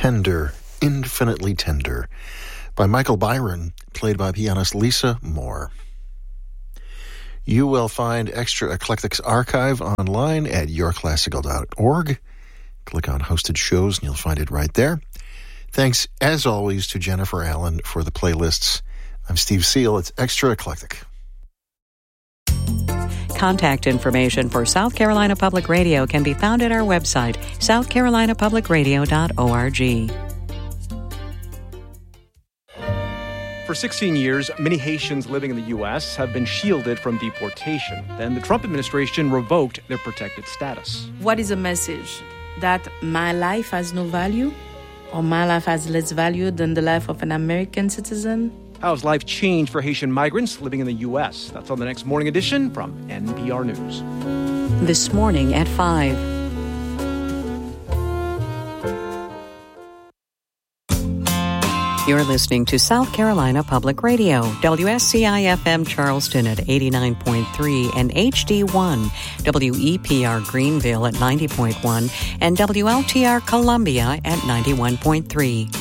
Tender, Infinitely Tender, by Michael Byron, played by pianist Lisa Moore. You will find Extra Eclectics Archive online at yourclassical.org. Click on Hosted Shows and you'll find it right there. Thanks, as always, to Jennifer Allen for the playlists. I'm Steve Seal. It's Extra Eclectic. Contact information for South Carolina Public Radio can be found at our website, southcarolinapublicradio.org. For 16 years, many Haitians living in the U.S. have been shielded from deportation. Then the Trump administration revoked their protected status. What is a message? That my life has no value? Or my life has less value than the life of an American citizen? How has life changed for Haitian migrants living in the U.S.? That's on the next Morning Edition from NPR News. This morning at 5. You're listening to South Carolina Public Radio, WSCI-FM Charleston at 89.3 and HD1, WEPR Greenville at 90.1, and WLTR Columbia at 91.3.